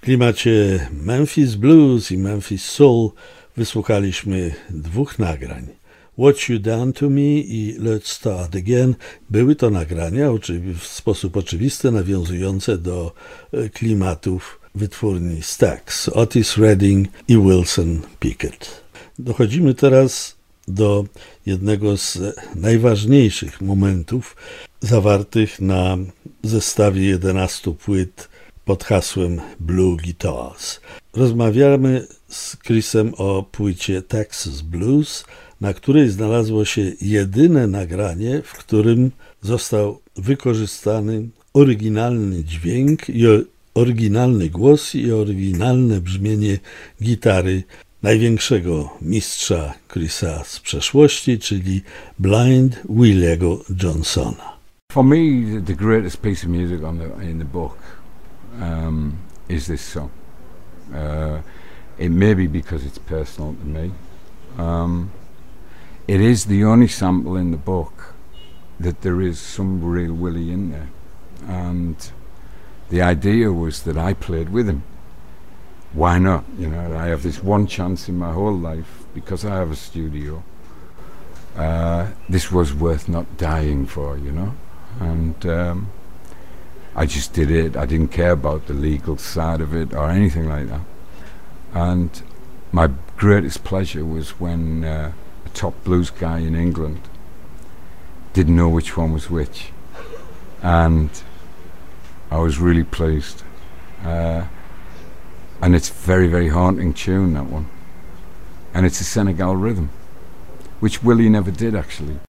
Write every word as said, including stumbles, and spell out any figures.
klimacie Memphis Blues i Memphis Soul wysłuchaliśmy dwóch nagrań. What You Done To Me i Let's Start Again były to nagrania w sposób oczywisty nawiązujące do klimatów wytwórni Stax, Otis Redding i Wilson Pickett. Dochodzimy teraz do jednego z najważniejszych momentów zawartych na zestawie jedenastu płyt pod hasłem Blue Guitars. Rozmawiamy z Chrisem o płycie Texas Blues, na której znalazło się jedyne nagranie, w którym został wykorzystany oryginalny dźwięk i oryginalny głos i oryginalne brzmienie gitary największego mistrza Chrisa z przeszłości, czyli Blind Williego Johnsona. For me, the greatest piece of music on the, in the book um, is this song. Uh, it may be because it's personal to me. Um, it is the only sample in the book that there is some real Willie in there. And the idea was that I played with him. Why not? You know, I have this one chance in my whole life because I have a studio. Uh, this was worth not dying for, you know. And um, I just did it. I didn't care about the legal side of it or anything like that. And my greatest pleasure was when uh, a top blues guy in England didn't know which one was which. And I was really pleased. Uh, and it's a very, very haunting tune, that one. And it's a Senegal rhythm, which Willie never did, actually.